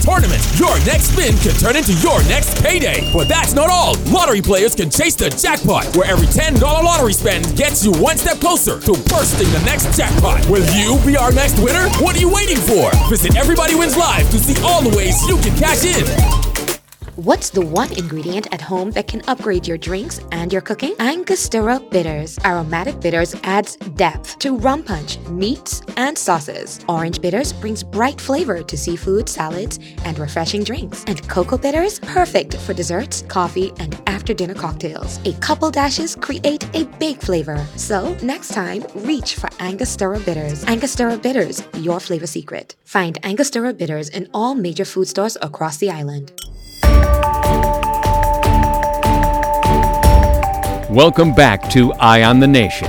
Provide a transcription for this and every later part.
tournament. Your next spin could turn into your next payday. But that's not all. Lottery players can chase the jackpot, where every $10 lottery spend gets you one step closer to bursting the next jackpot. Will you be our next winner? What are you waiting for? Visit Everybody Wins Live to see all the ways you can cash in. What's the one ingredient at home that can upgrade your drinks and your cooking? Angostura Bitters. Aromatic bitters adds depth to rum punch, meats, and sauces. Orange bitters brings bright flavor to seafood, salads, and refreshing drinks. And cocoa bitters, perfect for desserts, coffee, and after-dinner cocktails. A couple dashes create a big flavor. So, next time, reach for Angostura Bitters. Angostura Bitters, your flavor secret. Find Angostura Bitters in all major food stores across the island. Welcome back to Eye on the Nation.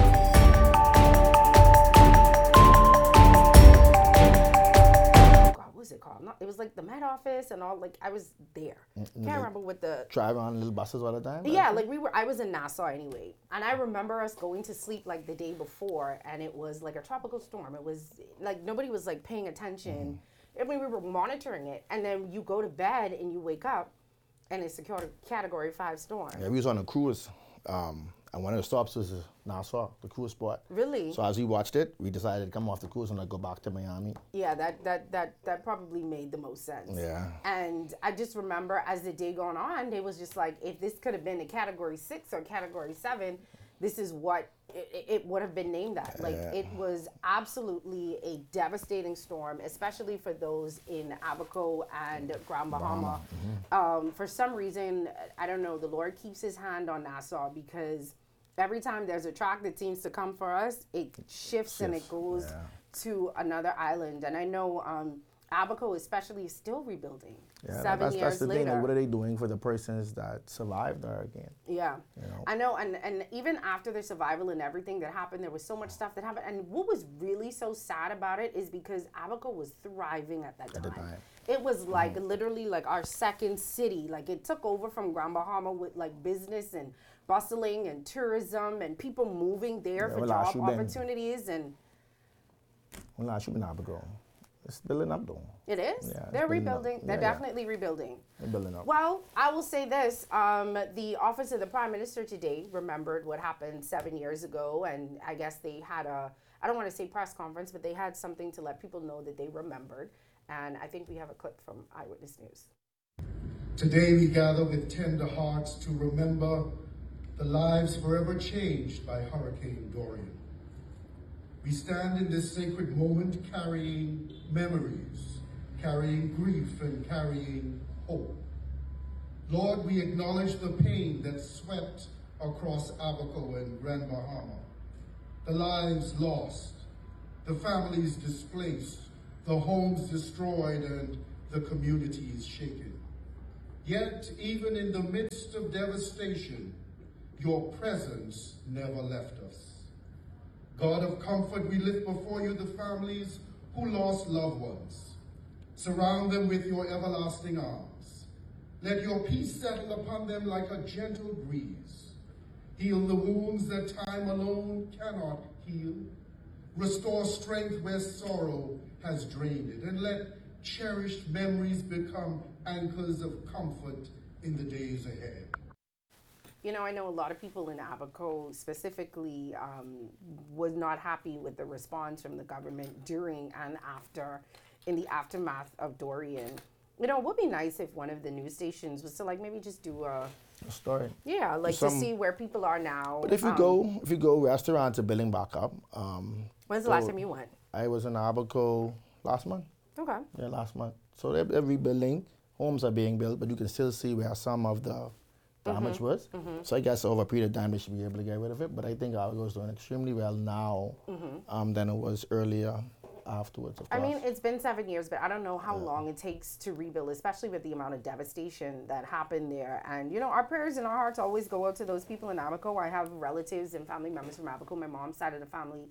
What was it called? It was like the Met Office and all. Like I was there. Can't remember what the drive on little buses all the time. Yeah, like I was in Nassau anyway, and I remember us going to sleep like the day before, and it was like a tropical storm. It was like nobody was like paying attention. I mean, we were monitoring it, and then you go to bed and you wake up, and it's a Category 5 storm. Yeah, we was on a cruise. And one of the stops was Nassau, the cruise spot. Really? So as we watched it, we decided to come off the cruise and go back to Miami. Yeah, that probably made the most sense. Yeah. And I just remember as the day going on, it was just like, if this could have been a Category 6 or Category 7, this is what it would have been named at. Like, it was absolutely a devastating storm, especially for those in Abaco and Grand Bahama. For some reason, I don't know, the Lord keeps his hand on Nassau, because every time there's a track that seems to come for us, it shifts and it goes to another island. And I know Abaco especially is still rebuilding. Yeah, 7 years that's the later. thing. Like, what are they doing for the persons that survived there again? Yeah, you know? I know. And even after the survival and everything that happened, there was so much stuff that happened. And what was really so sad about it is because Abaco was thriving at that time. It was like literally like our second city. Like it took over from Grand Bahama with like business and bustling and tourism and people moving there for job opportunities. And well, last you've been Abaco. It's building up though. It is? Yeah, They're rebuilding. They're definitely rebuilding. They're building up. Well, I will say this. The Office of the Prime Minister today remembered what happened 7 years ago. And I guess they had I don't want to say press conference, but they had something to let people know that they remembered. And I think we have a clip from Eyewitness News. Today we gather with tender hearts to remember the lives forever changed by Hurricane Dorian. We stand in this sacred moment carrying memories, carrying grief, and carrying hope. Lord, we acknowledge the pain that swept across Abaco and Grand Bahama, the lives lost, the families displaced, the homes destroyed, and the communities shaken. Yet, even in the midst of devastation, your presence never left us. God of comfort, we lift before you the families who lost loved ones. Surround them with your everlasting arms. Let your peace settle upon them like a gentle breeze. Heal the wounds that time alone cannot heal. Restore strength where sorrow has drained it. And let cherished memories become anchors of comfort in the days ahead. You know, I know a lot of people in Abaco specifically was not happy with the response from the government during and after, in the aftermath of Dorian. You know, it would be nice if one of the news stations was to like maybe just do a story. Yeah, like to see where people are now. But if you go, restaurants are building back up. When's the last time you went? I was in Abaco last month. Okay. Yeah, last month. So they're rebuilding. Homes are being built, but you can still see where some of the damage was. So I guess over a period of time they should be able to get rid of it. But I think Abaco is doing extremely well now than it was earlier afterwards, of course. I mean, it's been 7 years, but I don't know how long it takes to rebuild, especially with the amount of devastation that happened there. And, you know, our prayers and our hearts always go out to those people in Abaco. I have relatives and family members from Abaco. My mom's side of the family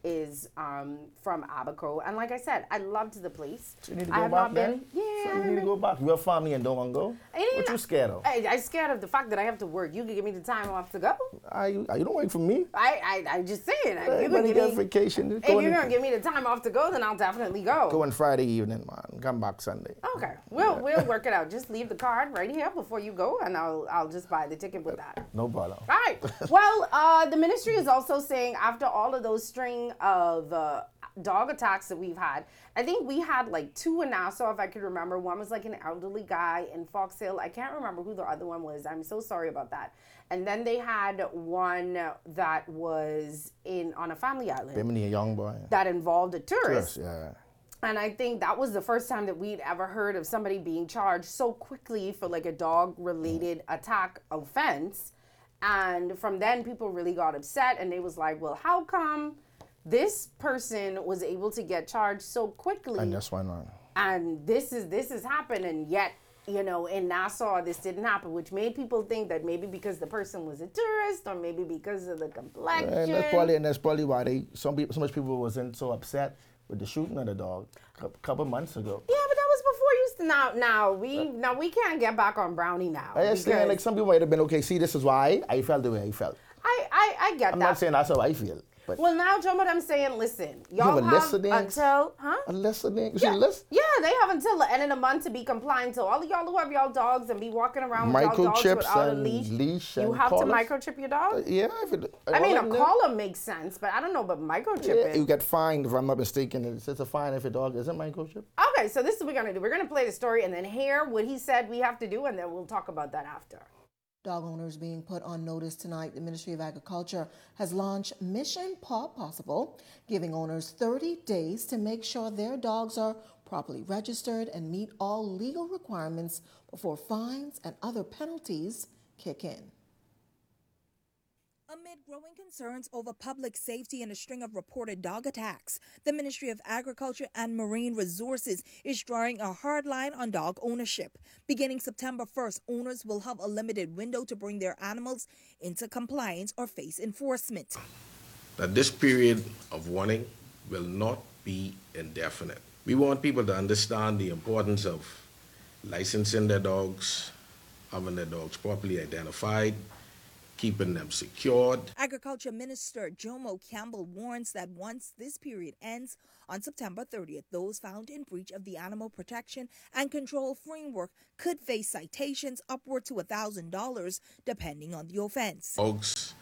is from Abaco. And like I said, I loved the place. So you need to I go have back not then? been. Yeah. So you need to go back. You're a family and don't want to go? What you scared of? I'm scared of the fact that I have to work. You can give me the time off to go. You don't wait for me. I'm just saying. Everybody got vacation. If you're going to give me the time off to go, then I'll definitely go. Go on Friday evening, man. Come back Sunday. Okay. We'll work it out. Just leave the card right here before you go, and I'll just buy the ticket with that. No problem. All right. Well, the ministry is also saying after all of those string of dog attacks that we've had, I think we had like 2 in Nassau, if I could remember. One was like an elderly guy in Fox Hill. I can't remember who the other one was. I'm so sorry about that. And then they had one that was on a family island. Bimini, a young boy. That involved a tourist. Yeah. And I think that was the first time that we'd ever heard of somebody being charged so quickly for like a dog-related attack offense. And from then, people really got upset, and they was like, well, how come this person was able to get charged so quickly? And that's why not. And this has happened, and yet, in Nassau, this didn't happen, which made people think that maybe because the person was a tourist, or maybe because of the complexion. And that's probably why so much people wasn't so upset with the shooting of the dog a couple months ago. Yeah, but that was before now we can't get back on Brownie now. I understand, like some people might have been, okay, see, this is why I felt the way I felt. I get that. I'm not saying that's how I feel. But well, now, Joe, what I'm saying, listen, y'all have a list of things? until, A list of things? Yeah. List? Yeah, they have until the end of the month to be compliant. So all of y'all who have y'all dogs and be walking around with y'all dogs without a leash, you have to microchip your dog? Yeah. I mean, a collar makes sense, but I don't know about microchipping. You get fined, if I'm not mistaken. It's a fine if your dog isn't microchipped. Okay, so this is what we're going to do. We're going to play the story and then hear what he said we have to do, and then we'll talk about that after. Dog owners being put on notice tonight. The Ministry of Agriculture has launched Mission Paw Possible, giving owners 30 days to make sure their dogs are properly registered and meet all legal requirements before fines and other penalties kick in. Amid growing concerns over public safety and a string of reported dog attacks, the Ministry of Agriculture and Marine Resources is drawing a hard line on dog ownership. Beginning September 1st, owners will have a limited window to bring their animals into compliance or face enforcement. That this period of warning will not be indefinite. We want people to understand the importance of licensing their dogs, having their dogs properly identified, keeping them secured. Agriculture Minister Jomo Campbell warns that once this period ends on September 30th, those found in breach of the Animal Protection and Control Framework could face citations upward to $1,000 depending on the offense. Dogs,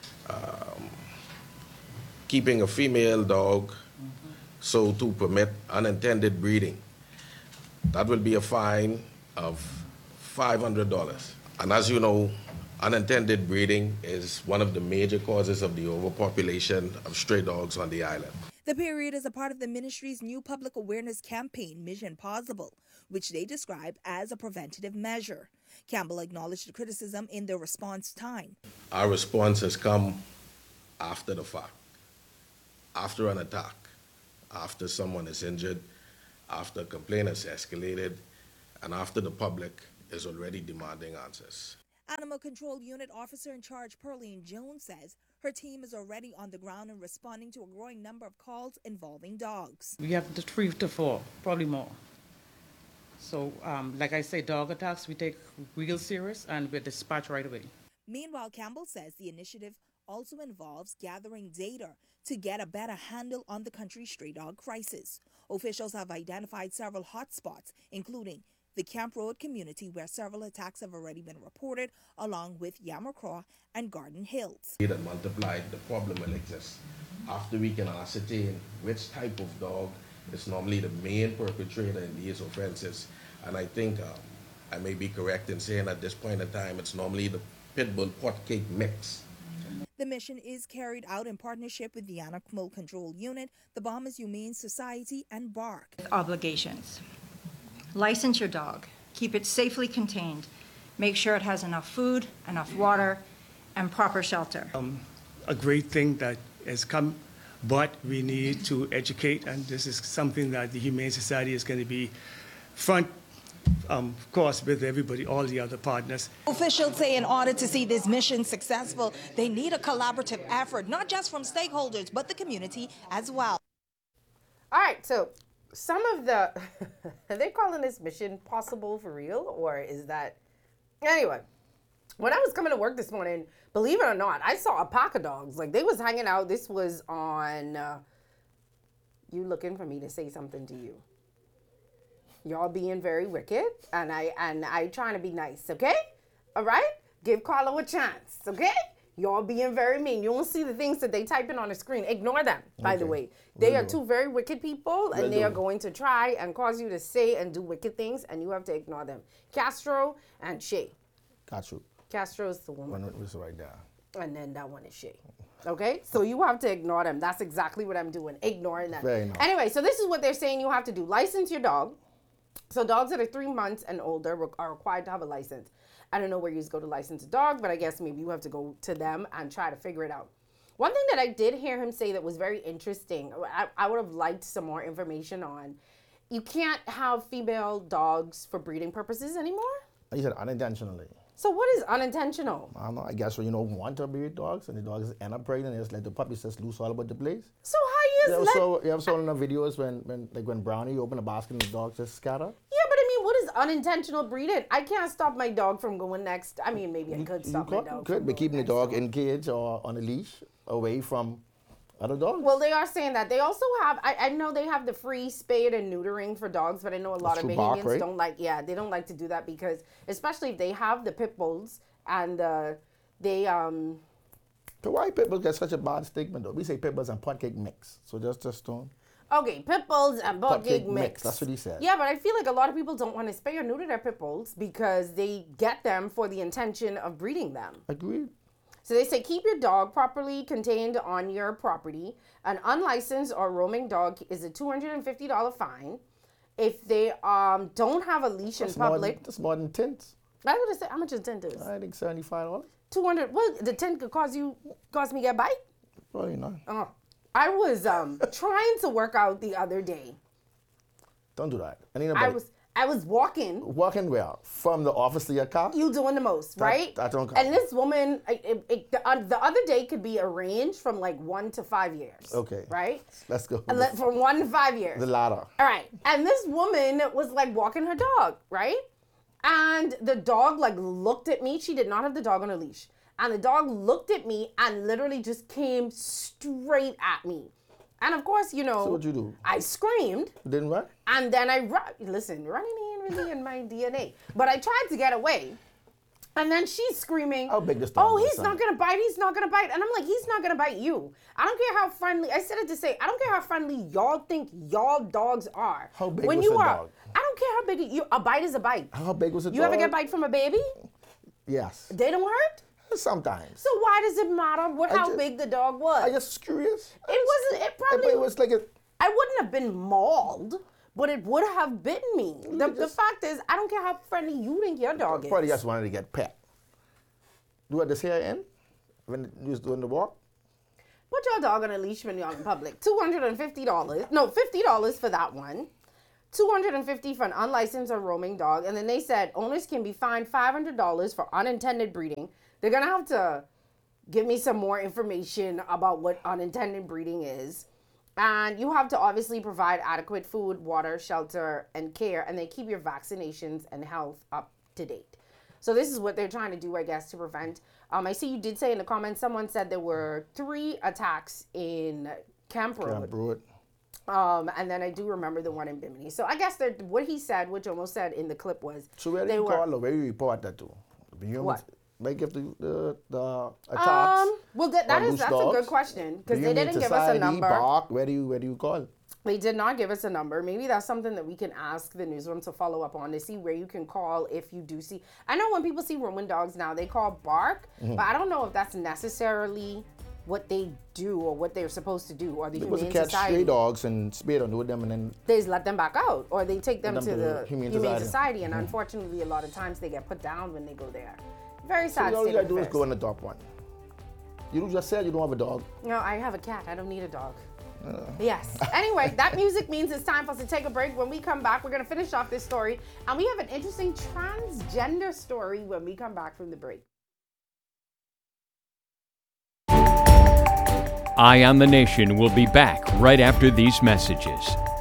keeping a female dog so to permit unintended breeding, that will be a fine of $500. And as you know, unintended breeding is one of the major causes of the overpopulation of stray dogs on the island. The period is a part of the ministry's new public awareness campaign, Mission Possible, which they describe as a preventative measure. Campbell acknowledged the criticism in their response time. Our response has come after the fact, after an attack, after someone is injured, after a complaint has escalated, and after the public is already demanding answers. Animal Control Unit Officer in Charge Pearline Jones says her team is already on the ground and responding to a growing number of calls involving dogs. We have 3 to 4, probably more. So, like I say, dog attacks we take real serious and we dispatch right away. Meanwhile, Campbell says the initiative also involves gathering data to get a better handle on the country's stray dog crisis. Officials have identified several hotspots, including the Camp Road community, where several attacks have already been reported, along with Yamacraw and Garden Hills. That multiplied, the problem will exist. After we can ascertain which type of dog is normally the main perpetrator in these offenses, and I think I may be correct in saying at this point in time it's normally the pit bull pot cake mix. The mission is carried out in partnership with the Animal Control Unit, the Bahamas Humane Society, and BARC. Obligations. License your dog. Keep it safely contained. Make sure it has enough food, enough water, and proper shelter. A great thing that has come, but we need to educate, and this is something that the Humane Society is going to be front of course, with everybody, all the other partners. Officials say in order to see this mission successful, they need a collaborative effort, not just from stakeholders, but the community as well. All right, so some of the, are they calling this mission possible for real, or is that, anyway, when I was coming to work this morning, believe it or not, I saw a pack of dogs. Like, they was hanging out. This was on, you looking for me to say something to you. Y'all being very wicked, and I trying to be nice, okay? All right? Give Carlo a chance, okay? Y'all being very mean. You won't see the things that they typing on the screen. Ignore them, by the way. They are two very wicked people, and they are going to try and cause you to say and do wicked things, and you have to ignore them. Castro and Shay. Got you. Castro's the woman. One was right there. And then that one is Shay. Okay? So you have to ignore them. That's exactly what I'm doing, ignoring them. Very nice. Anyway, so this is what they're saying you have to do. License your dog. So dogs that are 3 months and older are required to have a license. I don't know where you go to license a dog, but I guess maybe you have to go to them and try to figure it out. One thing that I did hear him say that was very interesting, I would have liked some more information on, you can't have female dogs for breeding purposes anymore? You said unintentionally. So what is unintentional? I don't know. I guess when you don't want to breed dogs and the dogs end up pregnant, they just let the puppies just loose all about the place. So how you have seen the videos when Brownie opened a basket and the dogs just scatter? Yeah, but I mean, what is unintentional breeding? I can't stop my dog from going next. I mean, maybe I could stop my dog. You could, but keeping the dog in cage or on a leash away from other dogs. Well, they are saying that. They also have, I know they have the free spade and neutering for dogs, but I know a lot of Bahamians don't like, they don't like to do that because, especially if they have the pit bulls and they, But why pit bulls get such a bad stigma though? We say pit bulls and pot cake mix, so just don't. Okay, pit bulls and pot cake mix. That's what he said. Yeah, but I feel like a lot of people don't want to spay or neuter their pit bulls because they get them for the intention of breeding them. Agreed. So they say keep your dog properly contained on your property. An unlicensed or roaming dog is a $250 fine. If they don't have a leash in public. That's more than tint. I would have said, how much is tint is? I think $75. $200. Well, the tint could cause me to get a bite? Probably not. I was trying to work out the other day. Don't do that. I was walking. Walking where? From the office to your car? You doing the most, right? That don't count. And this woman, the other day could be a range from like 1 to 5 years. Okay. Right? Let's go. From 1 to 5 years. The ladder. All right. And this woman was like walking her dog, right? And the dog like looked at me. She did not have the dog on a leash. And the dog looked at me and literally just came straight at me. And of course, you know. So what'd you do? I screamed. Didn't what? And then listen, running ain't really in my DNA. But I tried to get away. And then she's screaming. How big this dog is? He's not going to bite. He's not going to bite. And I'm like, he's not going to bite you. I don't care how friendly. I said it to say, I don't care how friendly y'all think y'all dogs are. How big was the dog? I don't care how big a bite is a bite. How big was the dog? You ever get a bite from a baby? Yes. They don't hurt? Sometimes. So why does it matter how big the dog was? I just curious. It probably was like I wouldn't have been mauled, but it would have bitten me. The fact is, I don't care how friendly you think your dog is. Probably just wanted to get pet. Do what the CIN when you was doing the walk? Put your dog on a leash when you're out in public. $250. No, $50 for that one. $250 for an unlicensed or roaming dog. And then they said owners can be fined $500 for unintended breeding. They're going to have to give me some more information about what unintended breeding is. And you have to obviously provide adequate food, water, shelter, and care. And they keep your vaccinations and health up to date. So this is what they're trying to do, I guess, to prevent. I see you did say in the comments, someone said there were 3 attacks in Camp Road. And then I do remember the one in Bimini. So I guess what he said, which almost said in the clip was... So where do you call or where do you report that to? What? Like if the attacks. Well, that's a good question because they didn't give us a number. Bark, where do you call? They did not give us a number. Maybe that's something that we can ask the newsroom to follow up on to see where you can call if you do see. I know when people see roaming dogs now, they call bark, but I don't know if that's necessarily what they do or what they're supposed to do or the Humane Society. Catch stray dogs and spay on with them and then they just let them back out or they take them to the Humane Society and unfortunately a lot of times they get put down when they go there. Very sad. So all you gotta do is go and adopt one. You just said you don't have a dog. No, I have a cat. I don't need a dog. Yes. Anyway, that music means it's time for us to take a break. When we come back, we're going to finish off this story. And we have an interesting transgender story when we come back from the break. Eye on the Nation will be back right after these messages.